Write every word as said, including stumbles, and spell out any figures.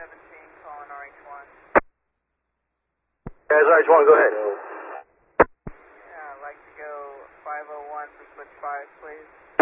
seventeen, calling R H one. Guys, R H one, go ahead. Yeah, I'd like to go five oh one for switch five, please.